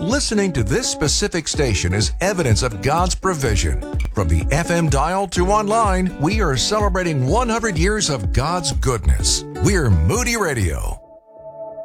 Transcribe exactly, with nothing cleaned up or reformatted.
Listening to this specific station is evidence of God's provision. From the F M dial to online, we are celebrating one hundred years of God's goodness. We're Moody Radio.